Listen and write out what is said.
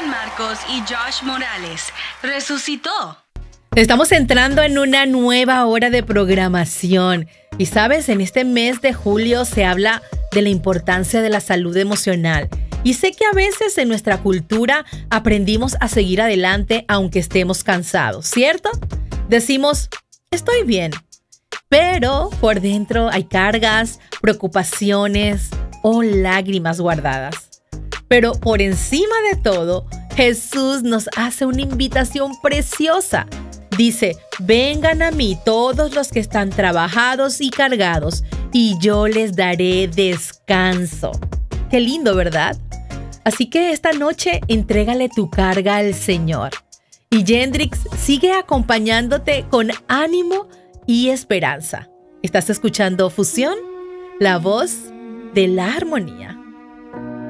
Juan Marcos y Josh Morales. Resucitó. Estamos entrando en una nueva hora de programación. Y sabes, en este mes de julio se habla de la importancia de la salud emocional. Y sé que a veces en nuestra cultura aprendimos a seguir adelante aunque estemos cansados, ¿cierto? Decimos, estoy bien. Pero por dentro hay cargas, preocupaciones o lágrimas guardadas. Pero por encima de todo, Jesús nos hace una invitación preciosa. Dice, vengan a mí todos los que están trabajados y cargados, y yo les daré descanso. Qué lindo, ¿verdad? Así que esta noche entrégale tu carga al Señor. Y Yendrix sigue acompañándote con ánimo y esperanza. ¿Estás escuchando Fusión? La voz de la armonía.